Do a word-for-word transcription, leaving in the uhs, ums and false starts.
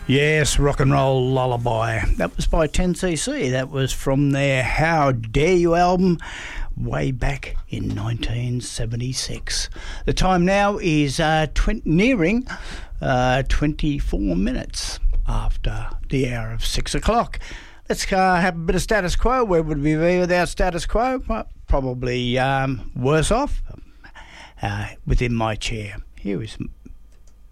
Yes, Rock and Roll Lullaby. That was by ten C C. That was from their How Dare You album way back in nineteen seventy-six. The time now is uh, tw- nearing uh, twenty-four minutes after the hour of six o'clock. Let's uh, have a bit of status quo. Where would we be without status quo? Well, probably um, worse off uh, within my chair. Here is